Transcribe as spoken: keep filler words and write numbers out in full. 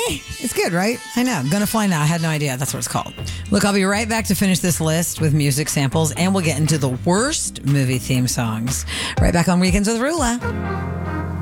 It's good, right? I know. Gonna Fly Now. I had no idea. That's what it's called. Look, I'll be right back to finish this list with music samples, and we'll get into the worst movie theme songs. Right back on Weekends with Rula.